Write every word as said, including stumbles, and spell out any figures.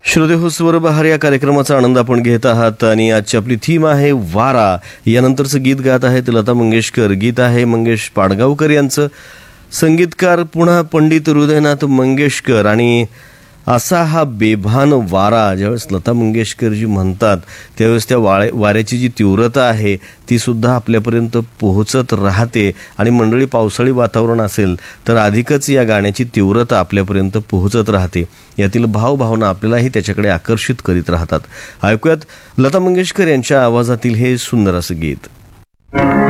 श्रोते हो, स्वर बहार या कार्यक्रमाचा आनंद आपण घेत आहात आणि आजची आपली थीम आहे वारा. यानंतरचं गीत गात आहेत लता मंगेशकर. गीत आहे मंगेश पाडगावकर यांचं. संगीतकार पुन्हा पंडित हृदयनाथ मंगेशकर. आणि असा हा बेभान वारा ज्यावेळेस लता मंगेशकरजी म्हणतात त्यावेळेस त्या वाळे वाऱ्याची जी तीव्रता आहे ती सुद्धा आपल्यापर्यंत पोहोचत राहते. आणि मंडळी, पावसाळी वातावरण असेल तर अधिकच या गाण्याची तीव्रता आपल्यापर्यंत पोहोचत राहते. यातील भावभावना आपल्यालाही त्याच्याकडे आकर्षित करीत राहतात. ऐकूयात लता मंगेशकर यांच्या आवाजातील हे सुंदर असं गीत.